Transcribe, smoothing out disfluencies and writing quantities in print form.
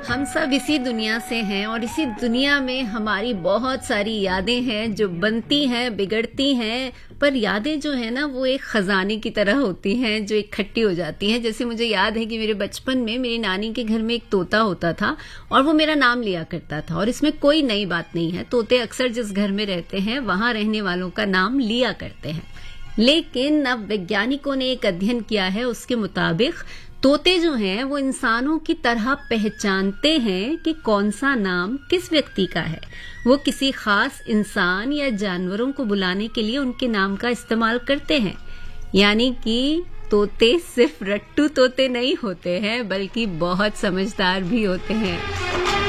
हम सब इसी दुनिया से हैं और इसी दुनिया में हमारी बहुत सारी यादें हैं जो बनती हैं, बिगड़ती हैं। पर यादें जो है ना वो एक खजाने की तरह होती हैं जो इकट्ठी हो जाती हैं। जैसे मुझे याद है कि मेरे बचपन में मेरी नानी के घर में एक तोता होता था और वो मेरा नाम लिया करता था। और इसमें कोई नई बात नहीं है, तोते अक्सर जिस घर में रहते हैं वहां रहने वालों का नाम लिया करते हैं। लेकिन अब वैज्ञानिकों ने एक अध्ययन किया है, उसके मुताबिक तोते जो हैं वो इंसानों की तरह पहचानते हैं कि कौन सा नाम किस व्यक्ति का है। वो किसी खास इंसान या जानवरों को बुलाने के लिए उनके नाम का इस्तेमाल करते हैं। यानी कि तोते सिर्फ रट्टू तोते नहीं होते हैं बल्कि बहुत समझदार भी होते हैं।